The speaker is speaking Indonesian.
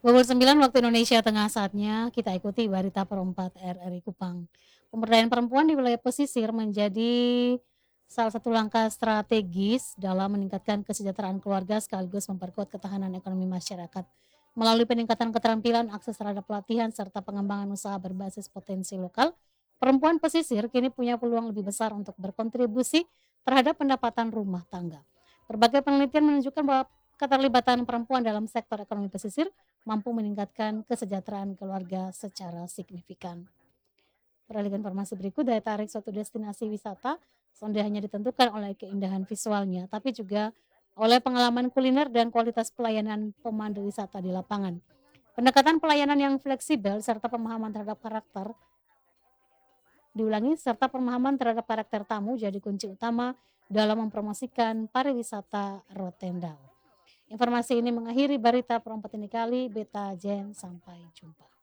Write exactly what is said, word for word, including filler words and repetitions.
Pukul sembilan waktu Indonesia Tengah, saatnya kita ikuti Berita Per empat R R I Kupang. Pemberdayaan perempuan di wilayah pesisir menjadi salah satu langkah strategis dalam meningkatkan kesejahteraan keluarga sekaligus memperkuat ketahanan ekonomi masyarakat. Melalui peningkatan keterampilan, akses terhadap pelatihan, serta pengembangan usaha berbasis potensi lokal, perempuan pesisir kini punya peluang lebih besar untuk berkontribusi terhadap pendapatan rumah tangga. Berbagai penelitian menunjukkan bahwa keterlibatan perempuan dalam sektor ekonomi pesisir mampu meningkatkan kesejahteraan keluarga secara signifikan. Beralih ke informasi berikut, daya tarik suatu destinasi wisata tidak hanya ditentukan oleh keindahan visualnya, tapi juga oleh pengalaman kuliner dan kualitas pelayanan pemandu wisata di lapangan. Pendekatan pelayanan yang fleksibel serta pemahaman terhadap karakter diulangi serta pemahaman terhadap karakter tamu jadi kunci utama dalam mempromosikan pariwisata Rotendao. Informasi ini mengakhiri Berita Per empat ini kali. Beta Jen, sampai jumpa.